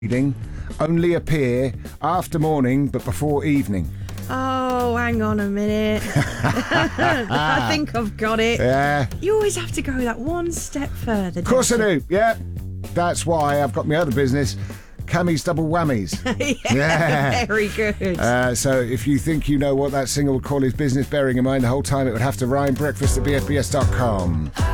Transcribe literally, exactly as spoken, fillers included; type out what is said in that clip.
reading only appear after morning but before evening. Oh, hang on a minute. I think I've got it. Yeah. You always have to go that one step further. Of course I do, yeah. That's why I've got my other business, Cammy's Double Whammies. yeah, Yeah. Very good. Uh, so if you think you know what that singer would call his business, bearing in mind the whole time it would have to rhyme, breakfast at b f b s dot com.